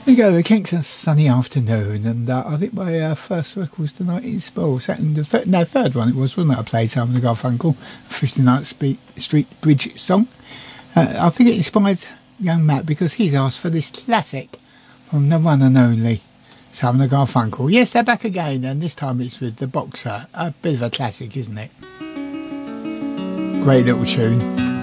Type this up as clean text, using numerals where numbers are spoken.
There you go, the Kinks on Sunny Afternoon, and I think my first record was the third one it was, wasn't it? I played Simon and Garfunkel, 59th Street Bridge song. I think it inspired young Matt because he's asked for this classic from the one and only Simon and Garfunkel. Yes, they're back again, and this time it's with The Boxer. A bit of a classic, isn't it? Great little tune.